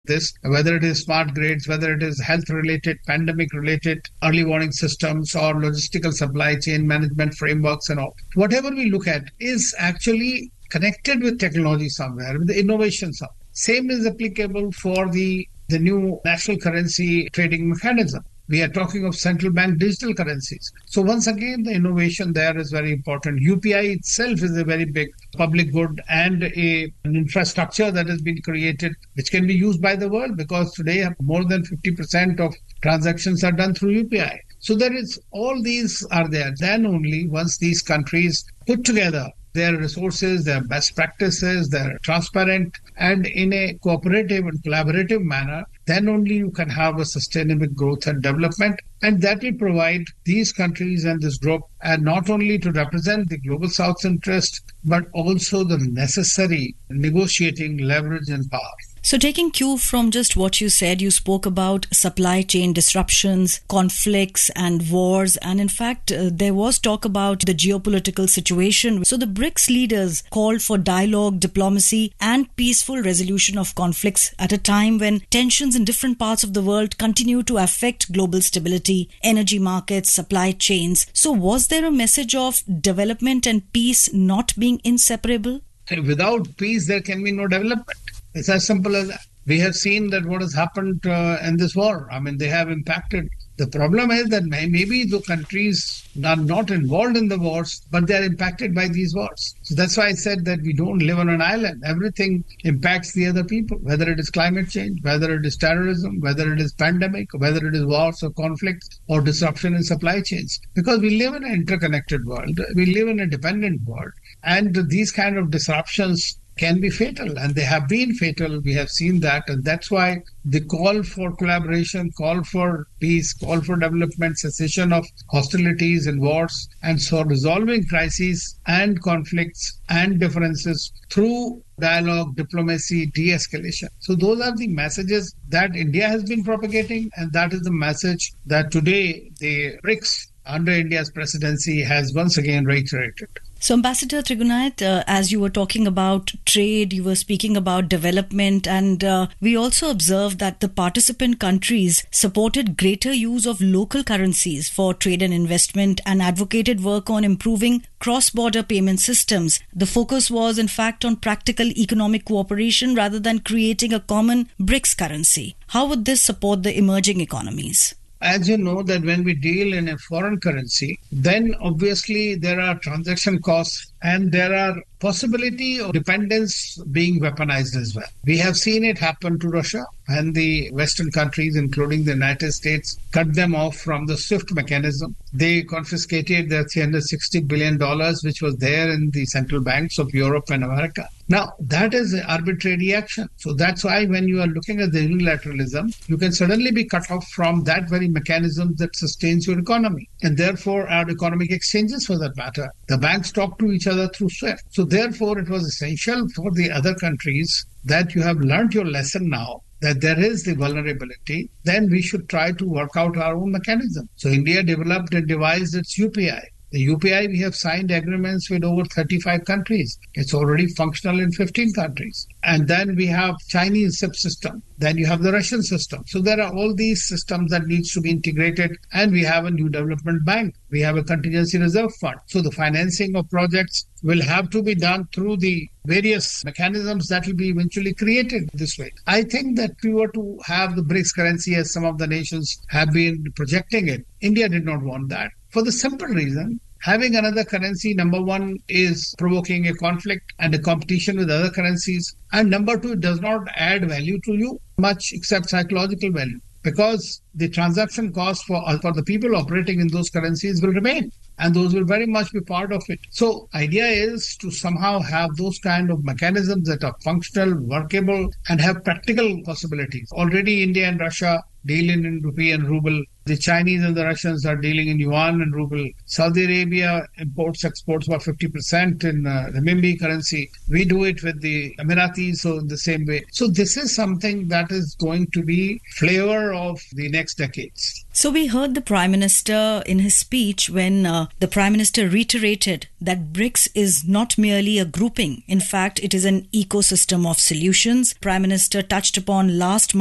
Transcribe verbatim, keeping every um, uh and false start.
this, whether it is smart grids, whether it is health-related, pandemic-related early warning systems or logistical supply chain management frameworks and all. Whatever we look at is actually connected with technology somewhere, with the innovation somewhere. Same is applicable for the, the new national currency trading mechanism. We are talking of central bank digital currencies. So once again, the innovation there is very important. U P I itself is a very big public good and a, an infrastructure that has been created, which can be used by the world, because today more than fifty percent of transactions are done through U P I. So there is, all these are there. Then only once these countries put together their resources, their best practices, they're transparent and in a cooperative and collaborative manner, then only you can have a sustainable growth and development. And that will provide these countries and this group, and not only to represent the global South's interest, but also the necessary negotiating leverage and power. So taking cue from just what you said, you spoke about supply chain disruptions, conflicts and wars. And in fact, uh, there was talk about the geopolitical situation. So the BRICS leaders called for dialogue, diplomacy and peaceful resolution of conflicts at a time when tensions in different parts of the world continue to affect global stability, energy markets, supply chains. So was there a message of development and peace not being inseparable? Without peace, there can be no development. It's as simple as that. We have seen that what has happened uh, in this war. I mean, they have impacted. The problem is that maybe the countries are not involved in the wars, but they are impacted by these wars. So that's why I said that we don't live on an island. Everything impacts the other people, whether it is climate change, whether it is terrorism, whether it is pandemic, whether it is wars or conflicts or disruption in supply chains. Because we live in an interconnected world. We live in a dependent world. And these kind of disruptions can be fatal, and they have been fatal. We have seen that, and that's why the call for collaboration, call for peace, call for development, cessation of hostilities and wars, and so resolving crises and conflicts and differences through dialogue, diplomacy, de-escalation. So those are the messages that India has been propagating, and that is the message that today the BRICS under India's presidency has once again reiterated. So, Ambassador Trigunayat, uh, as you were talking about trade, you were speaking about development, and uh, we also observed that the participant countries supported greater use of local currencies for trade and investment and advocated work on improving cross-border payment systems. The focus was, in fact, on practical economic cooperation rather than creating a common BRICS currency. How would this support the emerging economies? As you know, that when we deal in a foreign currency, then obviously there are transaction costs and there are possibility of dependence being weaponized as well. We have seen it happen to Russia, and the Western countries, including the United States, cut them off from the SWIFT mechanism. They confiscated their three hundred sixty billion dollars, which was there in the central banks of Europe and America. Now, that is an arbitrary action. So that's why when you are looking at the unilateralism, you can suddenly be cut off from that very mechanism that sustains your economy. And therefore, our economic exchanges, for that matter, the banks talk to each other through SWIFT. So therefore, it was essential for the other countries that you have learned your lesson now, that there is the vulnerability, then we should try to work out our own mechanism. So India developed and devised its U P I. The U P I, we have signed agreements with over thirty-five countries. It's already functional in fifteen countries. And then we have Chinese SIP system. Then you have the Russian system. So there are all these systems that needs to be integrated. And we have a new development bank. We have a contingency reserve fund. So the financing of projects will have to be done through the various mechanisms that will be eventually created this way. I think that if we were to have the BRICS currency as some of the nations have been projecting it, India did not want that. For the simple reason, having another currency, number one, is provoking a conflict and a competition with other currencies. And number two, it does not add value to you much except psychological value, because the transaction costs for, for the people operating in those currencies will remain. And those will very much be part of it. So idea is to somehow have those kind of mechanisms that are functional, workable, and have practical possibilities. Already India and Russia deal in rupee and ruble. The Chinese and the Russians are dealing in yuan and ruble. Saudi Arabia imports, exports about fifty percent in uh, renminbi currency. We do it with the Emiratis, so in the same way. So this is something that is going to be flavor of the next decades. So we heard the Prime Minister in his speech when uh, the Prime Minister reiterated that BRICS is not merely a grouping. In fact, it is an ecosystem of solutions. Prime Minister touched upon last month